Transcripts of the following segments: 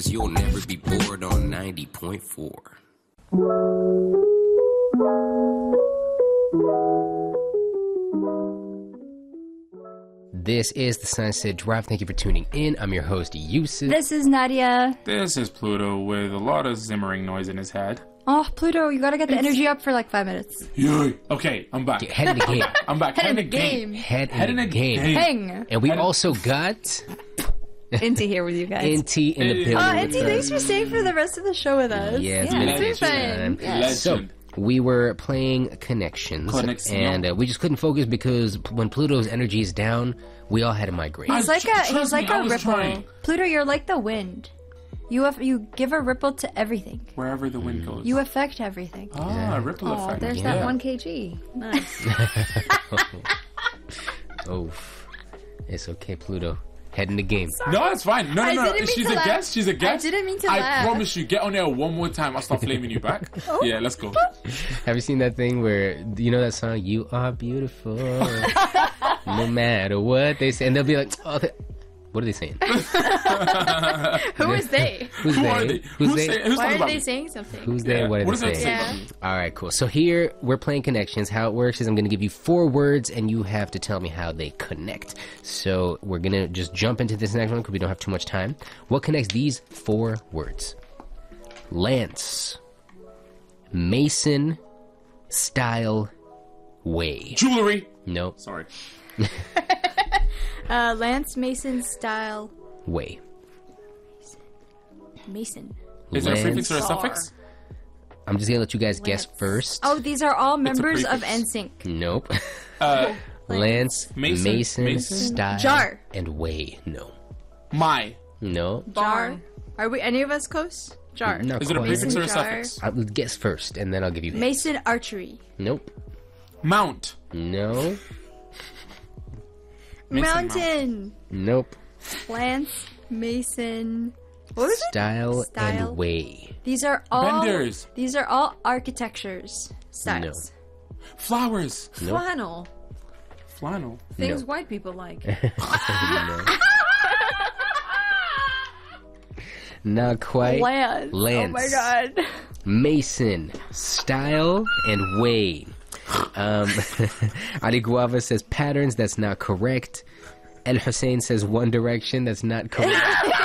gorgeous, you'll never be bored on 90.4. This is the Sunset Drive. Thank you for tuning in. I'm your host, Yusuf. This is Nadia. This is Pluto with a lot of zimmering noise in his head. Oh, Pluto, you gotta get the energy up for like 5 minutes. Yay. Okay, I'm back. Head in the game. I'm back. Head in the game. Head in the game. Hang. And we also got Inti here with you guys. Inti in the building. Oh, Inti, thanks for staying for the rest of the show with us. Yeah, it's been a good time. Legend. So, we were playing Connections, and we just couldn't focus because when Pluto's energy is down, we all had a migraine. He's like a ripple. Trying. Pluto, you're like the wind. You give a ripple to everything. Wherever the wind goes. You affect everything. Ripple effect. There's that 1 kg. Nice. Oh, it's okay, Pluto. Head in the game. No, it's fine. No. didn't mean She's to a laugh. guest. She's a guest. I didn't mean to I laugh. promise you, get on there one more time. I'll start flaming you back. Yeah, let's go. Have you seen that thing where, you know that song, You Are Beautiful, no matter what they say, and they'll be like, oh, what are they saying? Who is they? Who's Who they? are they? Who's they? Who's Why talking are about they me? saying something? Who's they? Yeah. What are What they does that saying? say about me? All right, cool. So here we're playing Connections. How it works is I'm going to give you 4 words, and you have to tell me how they connect. So we're going to just jump into this next one because we don't have too much time. What connects these 4 words? Lance, Mason, style, way. Jewelry. No, Sorry. Lance Mason style way. Mason. Is there a prefix or a Lance- suffix? I'm just going to let you guys guess first. Oh, these are all members of prefix. NSYNC. Nope. Uh, Lance, Mason, Mason, style, Jar. and way. No. my. No. Jar. Are we any of us close? Jar. Not Is it a quite. prefix or a Jar. suffix? I'll guess first, and then I'll give you hints. Mason archery. Nope. Mount. No. Mason Mountain. Nope. Lance Mason. What was it? Style, Style. and way. These are all. Benders. These are all architectures styles. Flowers. Nope. Flannel. Flannel. Things No. white people like. Not quite. Lance. Lance. Oh my god. Mason, style, and way. Ali Guava says patterns. That's not correct. El Hussein says One Direction. That's not correct.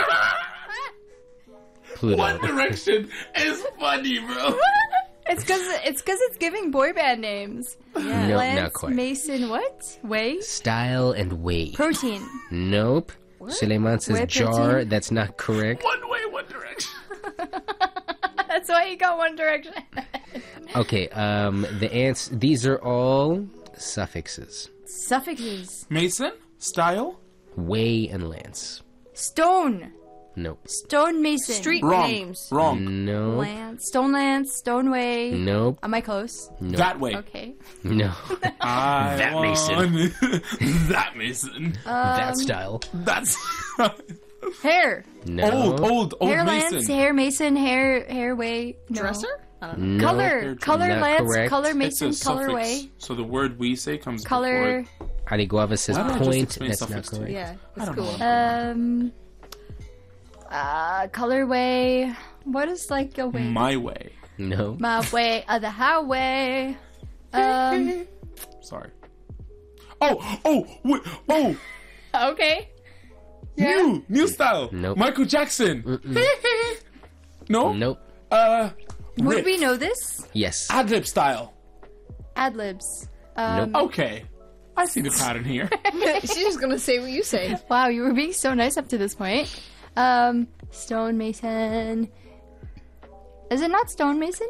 Pluto. One Direction is funny, bro. It's because it's giving boy band names. Yeah. Nope, Lance not quite. Mason what? Way? Style and way. Protein. Nope. Suleiman says Whey jar. protein? That's not correct. One way, one direction. That's why you got One Direction. Okay. The ants. These are all suffixes. Suffixes. Mason. Style. Way and Lance. Stone. Nope. Stone Mason. Street Wrong. names. Wrong. No. Lance. Stone Lance. Stoneway. Nope. Am I close? No. That way. Okay. No. I That want that Mason. That style. That's Hair. No. old Hair Mason. Lance. Hair Mason. Hair way. No. Dresser? I don't know. No. Color. Color Not Lance. correct. Color It's a Mason. Color suffix. way. So the word we say comes Color. before. Ali Guava says Why don't I just point. explain That's not suffix to you? correct. Yeah, I it's don't cool. Colorway. What is like a way? My way. No. My way of the highway. Sorry. Wait, Okay. new style. Nope. Michael Jackson. No. Nope. Would Riff. we know this? Yes. Ad-lib style. Ad libs. Nope. Okay. I see the pattern here. She's just gonna say what you say. Wow, you were being so nice up to this point. Stonemason. Is it not stonemason?